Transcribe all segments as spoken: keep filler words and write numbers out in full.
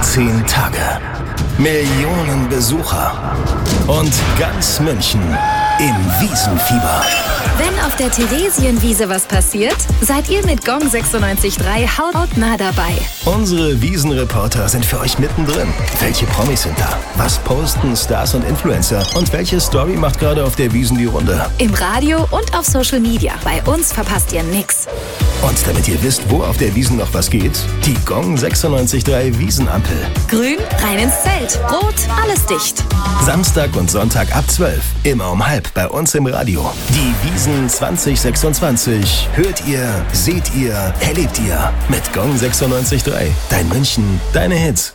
Zehn Tage, Millionen Besucher und ganz München im Wiesenfieber. Wenn auf der Theresienwiese was passiert, seid ihr mit Gong sechsundneunzig Komma drei hautnah dabei. Unsere Wiesenreporter sind für euch mittendrin. Welche Promis sind da? Was posten Stars und Influencer? Und welche Story macht gerade auf der Wiesn die Runde? Im Radio und auf Social Media. Bei uns verpasst ihr nix. Und damit ihr wisst, wo auf der Wiesn noch was geht, die Gong sechsundneunzig Komma drei Wiesenampel. Grün, rein ins Zelt. Rot, alles dicht. Samstag und Sonntag ab zwölf. Immer um halb bei uns im Radio. Die Wiesn zwanzig sechsundzwanzig. Hört ihr, seht ihr, erlebt ihr. Mit Gong sechsundneunzig Komma drei. Dein München, deine Hits.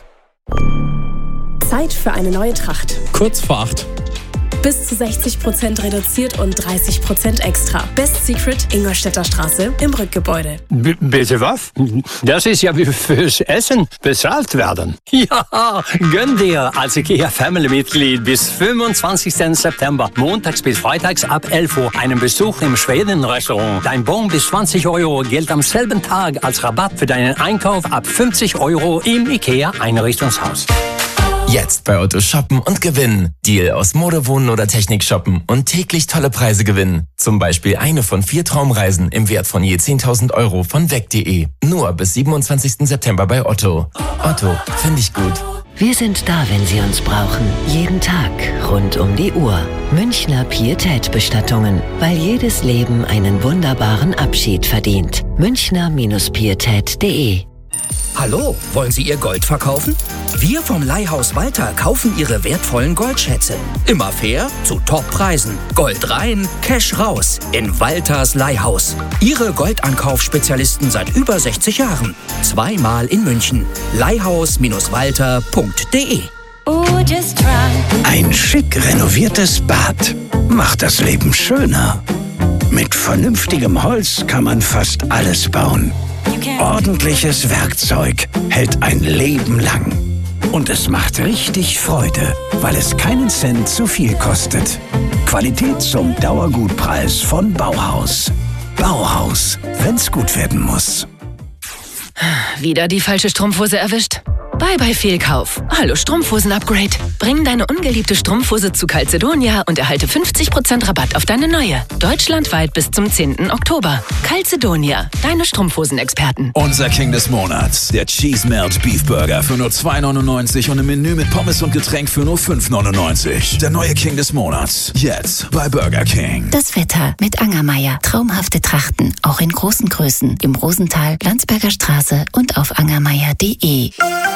Zeit für eine neue Tracht. Kurz vor acht. Bis zu sechzig Prozent reduziert und dreißig Prozent extra. Best Secret, Ingolstädter Straße im Rückgebäude. B- bitte was? Das ist ja wie fürs Essen bezahlt werden. Ja, gönn dir als IKEA Family-Mitglied bis fünfundzwanzigsten September, montags bis freitags ab elf Uhr, einen Besuch im Schweden-Restaurant. Dein Bon bis zwanzig Euro gilt am selben Tag als Rabatt für deinen Einkauf ab fünfzig Euro im IKEA Einrichtungshaus. Jetzt bei Otto shoppen und gewinnen. Deal aus Mode, Wohnen oder Technik shoppen und täglich tolle Preise gewinnen. Zum Beispiel eine von vier Traumreisen im Wert von je zehntausend Euro von weg punkt de. Nur bis siebenundzwanzigsten September bei Otto. Otto, finde ich gut. Wir sind da, wenn Sie uns brauchen. Jeden Tag, rund um die Uhr. Münchner Pietätbestattungen. Weil jedes Leben einen wunderbaren Abschied verdient. Münchner Pietät punkt de. Hallo, wollen Sie Ihr Gold verkaufen? Wir vom Leihhaus Walter kaufen Ihre wertvollen Goldschätze. Immer fair, zu Top-Preisen. Gold rein, Cash raus. In Walters Leihhaus. Ihre Goldankaufspezialisten seit über sechzig Jahren. Zweimal in München. Leihhaus Walter punkt de. Ein schick renoviertes Bad macht das Leben schöner. Mit vernünftigem Holz kann man fast alles bauen. Ordentliches Werkzeug hält ein Leben lang. Und es macht richtig Freude, weil es keinen Cent zu viel kostet. Qualität zum Dauergutpreis von Bauhaus. Bauhaus, wenn's gut werden muss. Wieder die falsche Strumpfhose erwischt? Bye bye Fehlkauf. Hallo Strumpfhosen-Upgrade. Bring deine ungeliebte Strumpfhose zu Calzedonia und erhalte fünfzig Prozent Rabatt auf deine neue. Deutschlandweit bis zum zehnten Oktober. Calzedonia, deine Strumpfhosen-Experten. Unser King des Monats, der Cheese Melt Beef Burger für nur zwei neunundneunzig und ein Menü mit Pommes und Getränk für nur fünf neunundneunzig. Der neue King des Monats, jetzt bei Burger King. Das Wetter mit Angermeier. Traumhafte Trachten, auch in großen Größen. Im Rosental, Landsberger Straße und auf angermeier punkt de.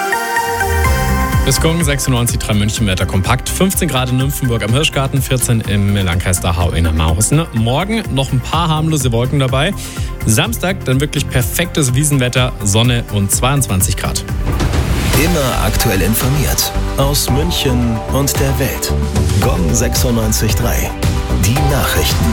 Das Gong sechsundneunzig Komma drei München Wetter kompakt. fünfzehn Grad in Nymphenburg am Hirschgarten, vierzehn im Landkreis Dachau in Mausen. Morgen noch ein paar harmlose Wolken dabei. Samstag dann wirklich perfektes Wiesenwetter, Sonne und zweiundzwanzig Grad. Immer aktuell informiert. Aus München und der Welt. Gong sechsundneunzig Komma drei. Die Nachrichten.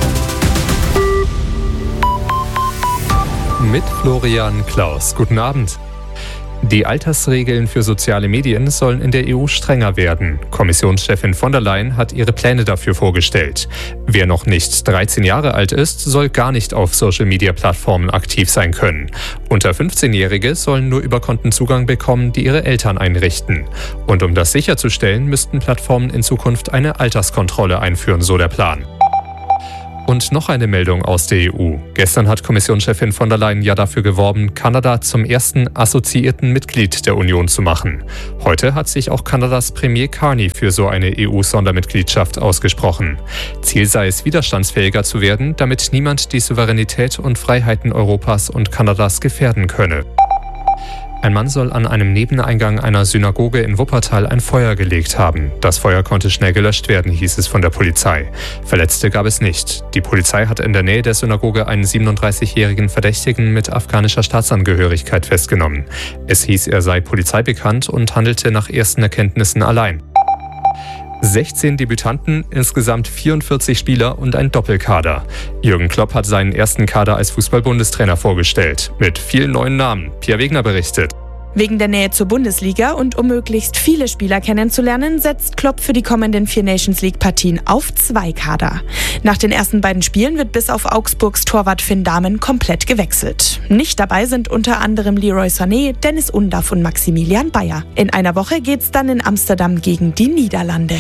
Mit Florian Klaus. Guten Abend. Die Altersregeln für soziale Medien sollen in der E U strenger werden. Kommissionschefin von der Leyen hat ihre Pläne dafür vorgestellt. Wer noch nicht dreizehn Jahre alt ist, soll gar nicht auf Social-Media-Plattformen aktiv sein können. Unter fünfzehnjährige sollen nur über Konten Zugang bekommen, die ihre Eltern einrichten. Und um das sicherzustellen, müssten Plattformen in Zukunft eine Alterskontrolle einführen, so der Plan. Und noch eine Meldung aus der E U. Gestern hat Kommissionschefin von der Leyen ja dafür geworben, Kanada zum ersten assoziierten Mitglied der Union zu machen. Heute hat sich auch Kanadas Premier Carney für so eine E U-Sondermitgliedschaft ausgesprochen. Ziel sei es, widerstandsfähiger zu werden, damit niemand die Souveränität und Freiheiten Europas und Kanadas gefährden könne. Ein Mann soll an einem Nebeneingang einer Synagoge in Wuppertal ein Feuer gelegt haben. Das Feuer konnte schnell gelöscht werden, hieß es von der Polizei. Verletzte gab es nicht. Die Polizei hat in der Nähe der Synagoge einen siebenunddreißigjährigen Verdächtigen mit afghanischer Staatsangehörigkeit festgenommen. Es hieß, er sei polizeibekannt und handelte nach ersten Erkenntnissen allein. sechzehn Debütanten, insgesamt vierundvierzig Spieler und ein Doppelkader. Jürgen Klopp hat seinen ersten Kader als Fußball-Bundestrainer vorgestellt. Mit vielen neuen Namen. Pia Wegner berichtet. Wegen der Nähe zur Bundesliga und um möglichst viele Spieler kennenzulernen, setzt Klopp für die kommenden vier Nations League-Partien auf zwei Kader. Nach den ersten beiden Spielen wird bis auf Augsburgs Torwart Finn Dahmen komplett gewechselt. Nicht dabei sind unter anderem Leroy Sané, Dennis Undaff und Maximilian Bayer. In einer Woche geht's dann in Amsterdam gegen die Niederlande.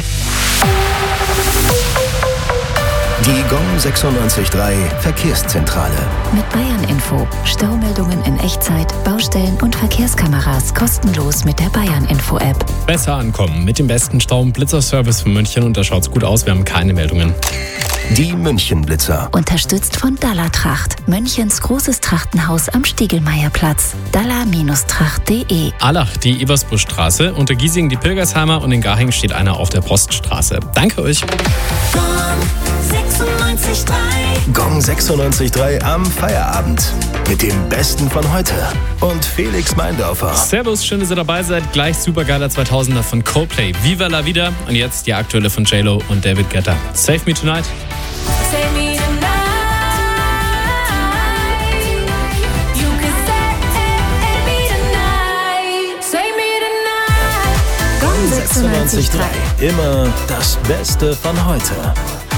Die Gong sechsundneunzig Komma drei Verkehrszentrale. Mit Bayern Info. Staumeldungen in Echtzeit, Baustellen und Verkehrskameras kostenlos mit der Bayern Info App. Besser ankommen mit dem besten Stau- und Blitzerservice von München und da schaut's gut aus, wir haben keine Meldungen. Die München-Blitzer. Unterstützt von Dalla Tracht. Münchens großes Trachtenhaus am Stiegelmeierplatz. dalla Tracht punkt de. Allach, die Ebersbuschstraße, unter Giesing die Pilgersheimer und in Garching steht einer auf der Poststraße. Danke euch. Gong sechsundneunzig Komma drei am Feierabend. Mit dem Besten von heute. Und Felix Meindorfer. Servus, schön, dass ihr dabei seid. Gleich supergeiler zweitausender von Coldplay. Viva la vida. Und jetzt die aktuelle von J-Lo und David Guetta. Save Me Tonight. Save me tonight. You can save me tonight. Save me tonight. Gong sechsundneunzig Komma drei. Immer das Beste von heute.